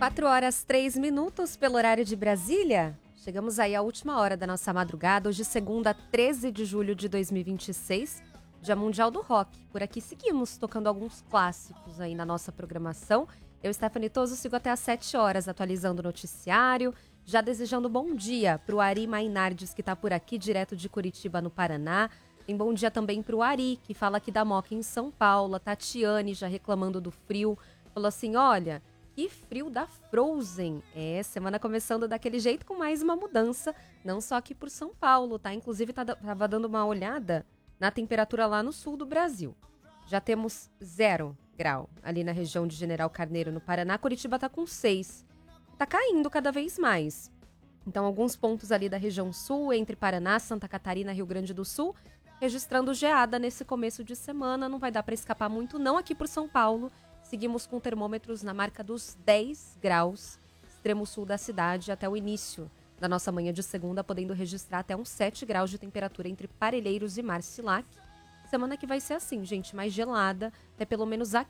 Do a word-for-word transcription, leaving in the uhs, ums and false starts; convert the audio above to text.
quatro horas, três minutos pelo horário de Brasília. Chegamos aí à última hora da nossa madrugada, hoje segunda, treze de julho de dois mil e vinte e seis, Dia Mundial do Rock. Por aqui seguimos tocando alguns clássicos aí na nossa programação. Eu, Stephanie Toso, sigo até às sete horas atualizando o noticiário, já desejando bom dia para o Ari Mainardes, que está por aqui, direto de Curitiba, no Paraná. Tem bom dia também para o Ari, que fala aqui da Moca em São Paulo. A Tatiane já reclamando do frio. Falou assim, olha, que frio da Frozen. É, semana começando daquele jeito com mais uma mudança, não só aqui por São Paulo, tá? Inclusive tá, tava dando uma olhada na temperatura lá no sul do Brasil. Já temos zero grau ali na região de General Carneiro, no Paraná. Curitiba tá com seis. Tá caindo cada vez mais. Então, alguns pontos ali da região sul, entre Paraná, Santa Catarina, Rio Grande do Sul, registrando geada nesse começo de semana. Não vai dar para escapar muito, não, aqui por São Paulo. Seguimos com termômetros na marca dos dez graus, extremo sul da cidade, até o início da nossa manhã de segunda, podendo registrar até uns sete graus de temperatura entre Parelheiros e Marcilac. Semana que vai ser assim, gente, mais gelada, até pelo menos aqui